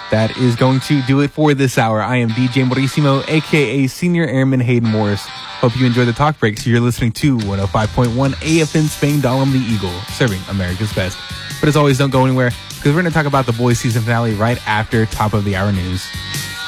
That is going to do it for this hour. I am DJ Morissimo, a.k.a. Senior Airman Hayden Morris. Hope you enjoyed the talk breaks. You're listening to 105.1 AFN's Fame Dahlem the Eagle, serving America's best. But as always, don't go anywhere, because we're going to talk about The Boys season finale right after top of the hour news.